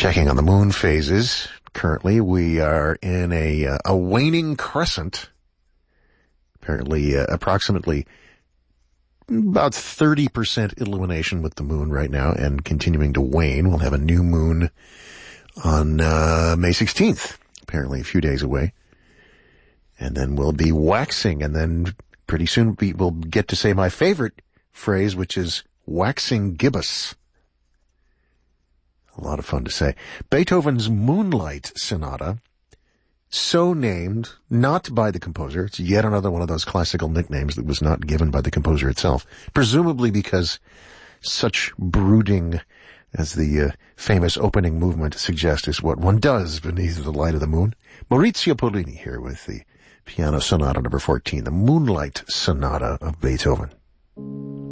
Checking on the moon phases. Currently, we are in a waning crescent. Apparently, approximately about 30% illumination with the moon right now and continuing to wane. We'll have a new moon on May 16th, apparently a few days away. And then we'll be waxing, and then pretty soon we'll get to say my favorite phrase, which is waxing gibbous. A lot of fun to say. Beethoven's Moonlight Sonata, so named not by the composer. It's yet another one of those classical nicknames that was not given by the composer itself, presumably because such brooding, as the famous opening movement suggests, is what one does beneath the light of the moon. Maurizio Pollini here with the Piano Sonata number 14, the Moonlight Sonata of Beethoven.